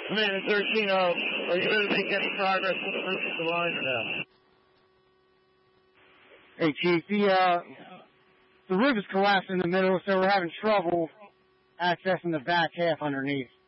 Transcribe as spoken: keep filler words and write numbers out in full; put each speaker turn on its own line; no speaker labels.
Commander thirteen oh, are you ready to make any progress with the roof of the line or no?
Hey, Chief, the, uh, the roof is collapsed in the middle, so we're having trouble accessing the back half underneath.